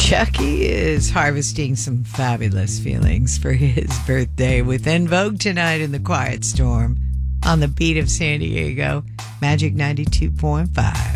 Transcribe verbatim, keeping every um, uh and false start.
Chucky is harvesting some fabulous feelings for his birthday with En Vogue tonight in the Quiet Storm on the beat of San Diego, Magic ninety-two point five.